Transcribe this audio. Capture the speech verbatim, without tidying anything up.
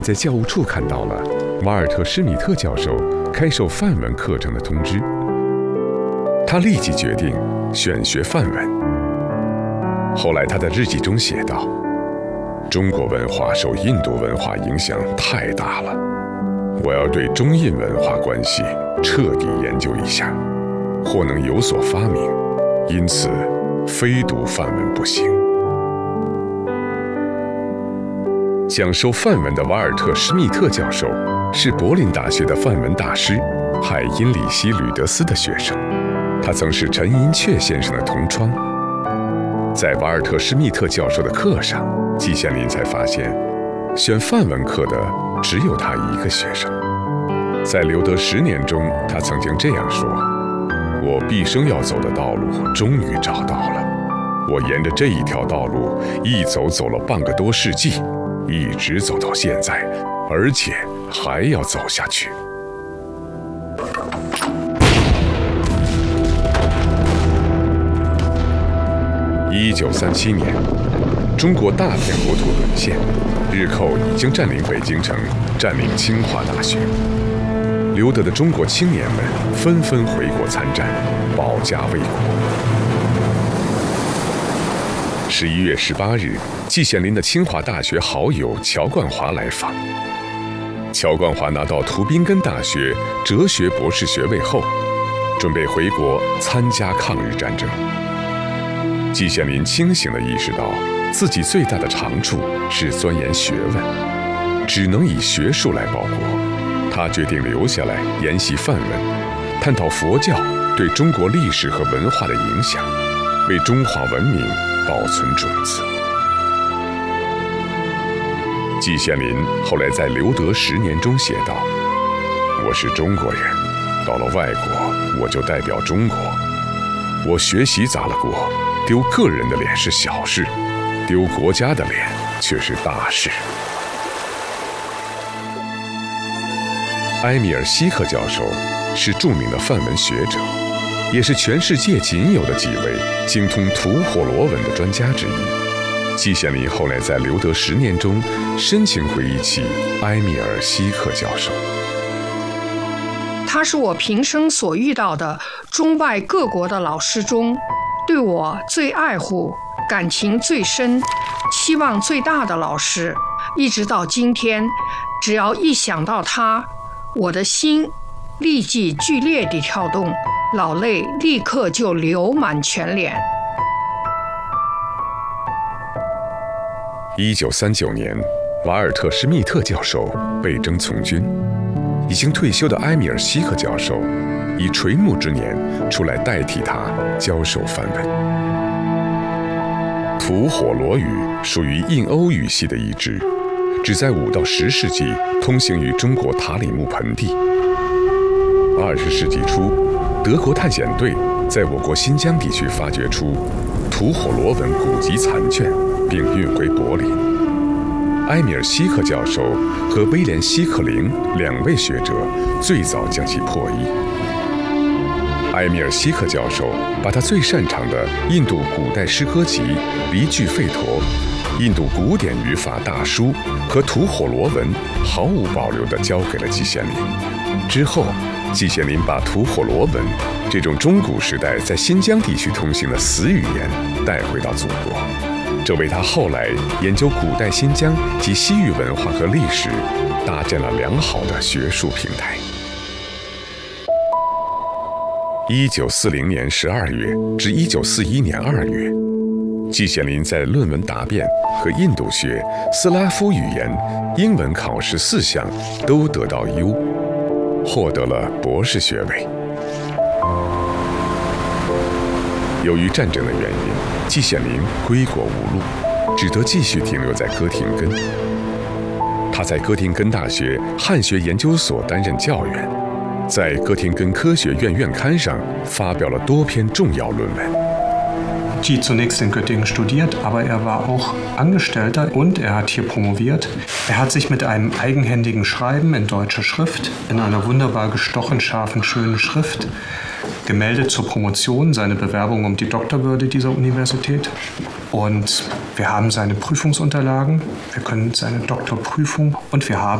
在教务处看到了瓦尔特·施密特教授开授范文课程的通知，他立即决定选学范文。后来他在日记中写道：“中国文化受印度文化影响太大了，我要对中印文化关系彻底研究一下，或能有所发明，因此非读范文不行。”讲授范文的瓦尔特·施密特教授是柏林大学的范文大师海因里希·吕德斯的学生，他曾是陈寅恪先生的同窗。在瓦尔特·施密特教授的课上，季羡林才发现，选范文课的只有他一个学生。在留德十年中，他曾经这样说：“我毕生要走的道路终于找到了，我沿着这一条道路一走走了半个多世纪。”一直走到现在，而且还要走下去。一九三七年，中国大片国土沦陷，日寇已经占领北京城，占领清华大学。留德的中国青年们纷纷回国参战，保家卫国。十一月十八日，季羡林的清华大学好友乔冠华来访。乔冠华拿到图宾根大学哲学博士学位后，准备回国参加抗日战争。季羡林清醒地意识到，自己最大的长处是钻研学问，只能以学术来报国。他决定留下来研习范文，探讨佛教对中国历史和文化的影响，为中华文明保存种子。季羡林后来在留德十年中写道：“我是中国人，到了外国我就代表中国。我学习砸了锅，丢个人的脸是小事，丢国家的脸却是大事。”埃米尔·希克教授是著名的范文学者，也是全世界仅有的几位精通吐火罗文的专家之一。季羡林后来在留德十年中深情回忆起埃米尔·希克教授。 他是我平生所遇到的中外各国的老师中，对我最爱护、感情最深、期望最大的老师。一直到今天，只要一想到他，我的心立即剧烈地跳动，老泪立刻就流满全脸。 一九三九年，瓦尔特·施密特教授被征从军，已经退休的埃米尔·希克教授以垂暮之年出来代替他教授范文。吐火罗语属于印欧语系的一支，只在五到十世纪通行于中国塔里木盆地。二十世纪初，德国探险队在我国新疆地区发掘出吐火罗文古籍残卷，并运回柏林。埃米尔·希克教授和威廉·希克林两位学者最早将其破译。埃米尔·希克教授把他最擅长的印度古代诗歌集《离句吠陀》、印度古典语法大书和吐火罗文毫无保留地交给了季羡林。之后，季羡林把吐火罗文这种中古时代在新疆地区通行的死语言带回到祖国，这为他后来研究古代新疆及西域文化和历史搭建了良好的学术平台。一九四零年十二月至一九四一年二月，季羡林在论文答辩和印度学、斯拉夫语言、英文考试四项都得到优，获得了博士学位。由于战争的原因，季羡林归国无路，只得继续停留在哥廷根。他在哥廷根大学汉学研究所担任教员，在哥廷根科学院院刊上发表了多篇重要论文。 Die zunächst in Göttingen studiert, aber er war auch Angestellter und er hat hier promoviert. Er hat sich mit einem eigenhändigen Schreiben in deutscher Schrift, in einer wunderbar gestochen, scharfen, schönen Schrift, gemeldet zur Promotion, seine Bewerbung um die Doktorwürde dieser Universität. Und wir haben seine Prüfungsunterlagen, wir können seine Doktorprüfung und wir haben